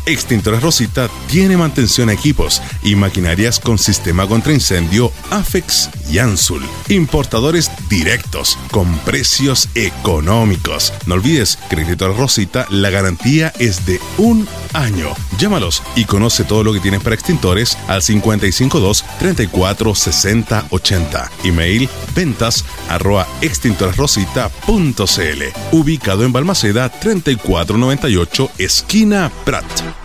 Extintores Rosita tiene mantención a equipos y maquinarias con sistema contra incendio Afex y Ansul. Importadores directos con precios económicos. No olvides que en Extintores Rosita la garantía es de 1 año. Llámalos y conoce todo lo que tienen para extintores al 552 34 60 80. Email ventas@extintoresrosita.cl. Ubicado en Balmaceda 3498, esquina Prat.